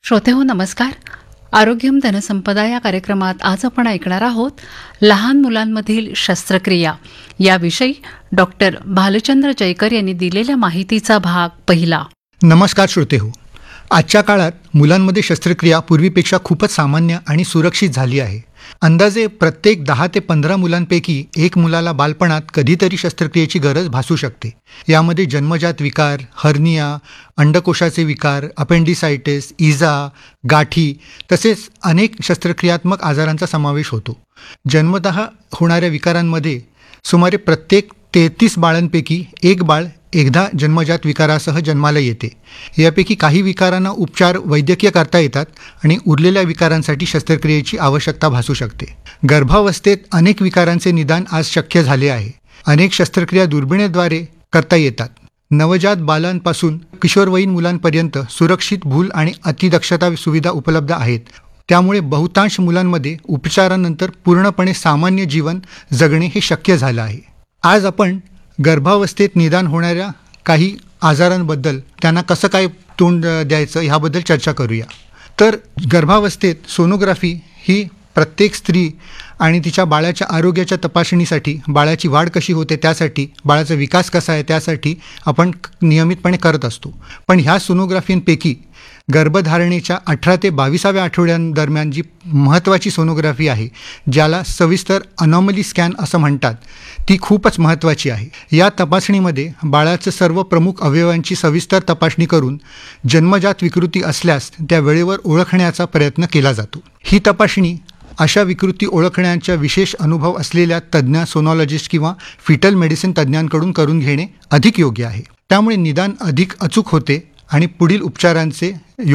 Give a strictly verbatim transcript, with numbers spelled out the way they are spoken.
श्रोतेहो नमस्कार. आरोग्यम धनसंपदा या कार्यक्रमात आज आपण ऐकणार आहोत लहान मुलांमधील शस्त्रक्रिया याविषयी डॉक्टर भालचंद्र जयकर यांनी दिलेल्या माहितीचा भाग पहिला. नमस्कार श्रोतेहो. आजच्या काळात मुलांमध्ये शस्त्रक्रिया पूर्वीपेक्षा खूपच सामान्य आणि सुरक्षित झाली आहे. अंदाजे प्रत्येक दहा ते पंधरा मुलांपैकी एक मुलाला बालपणात कधीतरी शस्त्रक्रियेची गरज भासू शकते. यामध्ये जन्मजात विकार, हर्निया, अंडकोशाचे विकार, अपेंडिसायटिस, इजा, गाठी तसेच अनेक शस्त्रक्रियात्मक आजारांचा समावेश होतो. जन्मतः होणाऱ्या विकारांमध्ये सुमारे प्रत्येक तेहतीस बाळांपैकी एक बाळ एकदा जन्मजात विकारासह जन्माला येते. यापैकी काही विकारांना उपचार वैद्यकीय करता येतात आणि उरलेल्या विकारांसाठी शस्त्रक्रियेची आवश्यकता भासू शकते. गर्भावस्थेत अनेक विकारांचे निदान आज शक्य झाले आहे. अनेक शस्त्रक्रिया दुर्बिणीद्वारे करता येतात. नवजात बालांपासून किशोरवयीन मुलांपर्यंत सुरक्षित भूल आणि अतिदक्षता सुविधा उपलब्ध आहेत. त्यामुळे बहुतांश मुलांमध्ये उपचारानंतर पूर्णपणे सामान्य जीवन जगणे हे शक्य झालं आहे. आज आपण गर्भावस्थेत निदान होणाऱ्या काही आजारांबद्दल, त्यांना कसं काय तोंड द्यायचं ह्याबद्दल चर्चा करूया. तर गर्भावस्थेत सोनोग्राफी ही प्रत्येक स्त्री आणि तिच्या बाळाच्या आरोग्याच्या तपासणीसाठी, बाळाची वाढ कशी होते त्यासाठी, बाळाचा विकास कसा आहे त्यासाठी आपण नियमितपणे करत असतो. पण ह्या सोनोग्राफींपैकी गर्भधारणेच्या अठरा ते बावीसाव्या आठवड्यांदरम्यान जी महत्त्वाची सोनोग्राफी आहे, ज्याला सविस्तर अनॉमली स्कॅन असं म्हणतात, ती खूपच महत्त्वाची आहे. या तपासणीमध्ये बाळाचं सर्व प्रमुख अवयवांची सविस्तर तपासणी करून जन्मजात विकृती असल्यास त्या वेळेवर ओळखण्याचा प्रयत्न केला जातो. ही तपासणी अशा विकृती ओळखण्याचा विशेष अनुभव असलेल्या तज्ज्ञ सोनॉलॉजिस्ट किंवा फिटल मेडिसिन तज्ज्ञांकडून करून घेणे अधिक योग्य आहे. त्यामुळे निदान अधिक अचूक होते आणि पुढील उपचारांचे